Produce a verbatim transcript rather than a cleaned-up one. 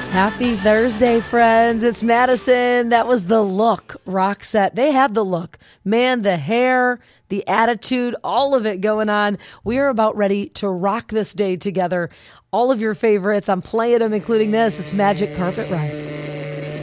Happy Thursday, friends. It's Madison. That was the look rock set. They had the look. Man, the hair, the attitude, all of it going on. We are about ready to rock this day together. All of your favorites. I'm playing them, including this. It's Magic Carpet Ride.